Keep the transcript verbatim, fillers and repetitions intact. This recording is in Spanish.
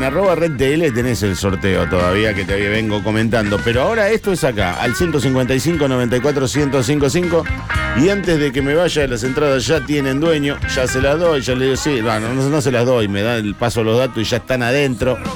en arroba red T L tenés el sorteo todavía que te vengo comentando. Pero ahora esto es acá, al ciento cincuenta y cinco, noventa y cuatro, ciento cincuenta y cinco. Y antes de que me vaya, las entradas ya tienen dueño, ya se las doy, ya le digo, sí, bueno, no, no se las doy, me dan el paso los datos y ya están adentro.